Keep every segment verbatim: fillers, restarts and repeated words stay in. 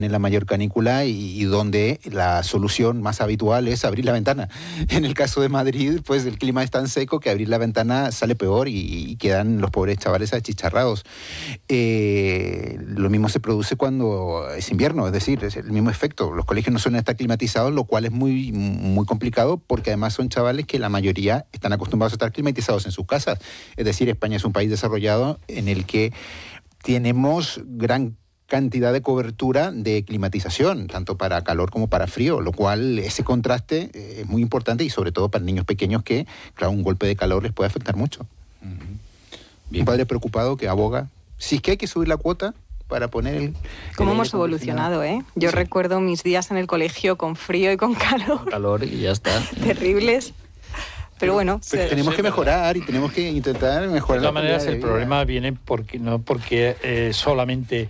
en la mayor canícula y, y donde la solución más habitual es abrir la ventana. En el caso de Madrid, pues el clima es tan seco que abrir la ventana sale peor y, y quedan los pobres chavales achicharrados. Eh, lo mismo se produce cuando es invierno, es decir, es el mismo efecto. Los colegios no suelen estar climatizados, lo cual es muy, muy complicado porque además son chavales que la mayoría están acostumbrados a estar climatizados en sus casas. Es decir, España es un país desarrollado en el que tenemos gran cantidad de cobertura de climatización, tanto para calor como para frío, lo cual ese contraste es muy importante y sobre todo para niños pequeños que, claro, un golpe de calor les puede afectar mucho. Uh-huh. Un padre preocupado que aboga, si es que hay que subir la cuota para poner el... ¿Cómo el hemos evolucionado, eh? Yo sí. recuerdo mis días en el colegio con frío y con calor. Calor y ya está. Terribles. Pero bueno, pero se... tenemos que mejorar y tenemos que intentar mejorar. De todas maneras, el problema viene porque no porque eh, solamente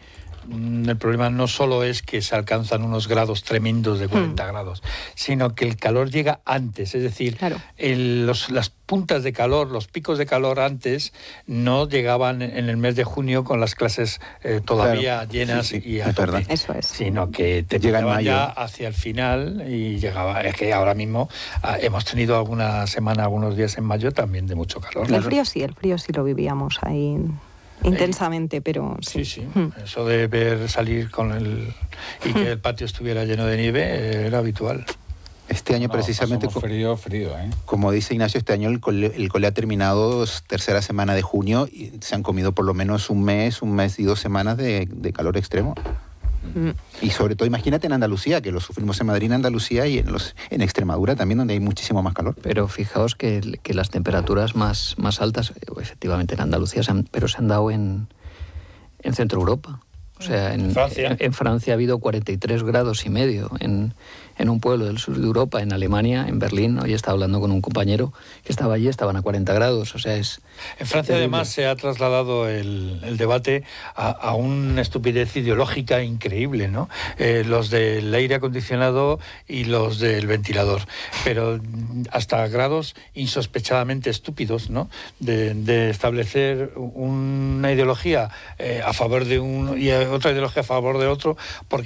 el problema no solo es que se alcanzan unos grados tremendos de cuarenta mm. grados, sino que el calor llega antes, es decir, claro. el, los, las puntas de calor, los picos de calor antes no llegaban en el mes de junio con las clases eh, todavía claro. llenas sí, sí, y a es tope, Eso es. sino que te llegaban ya hacia el final y llegaba, es que ahora mismo ah, hemos tenido alguna semana, algunos días en mayo también de mucho calor. El frío sí, el frío sí lo vivíamos ahí intensamente, pero sí. Sí, sí. Hmm. Eso de ver salir con el... y que el patio estuviera lleno de nieve eh, era habitual. Este año no, precisamente... frío, frío, ¿eh? Como dice Ignacio, este año el cole, el cole ha terminado tercera semana de junio y se han comido por lo menos un mes, un mes y dos semanas de, de calor extremo. Mm. Y sobre todo, imagínate en Andalucía, que lo sufrimos en Madrid, en Andalucía y en, los, en Extremadura también, donde hay muchísimo más calor. Pero fijaos que, que las temperaturas más, más altas, efectivamente en Andalucía, se han, pero se han dado en, en Centro Europa. O sea, en Francia. En, en Francia ha habido cuarenta y tres grados y medio en, en un pueblo del sur de Europa, en Alemania, en Berlín. Hoy estaba hablando con un compañero que estaba allí, estaban a cuarenta grados. O sea, es... En Francia, además, se ha trasladado el, el debate a, a una estupidez ideológica increíble, ¿no? Eh, los del aire acondicionado y los del ventilador. Pero hasta grados insospechadamente estúpidos, ¿no? De, de establecer una ideología eh, a favor de un... y otra ideología a favor de otro, porque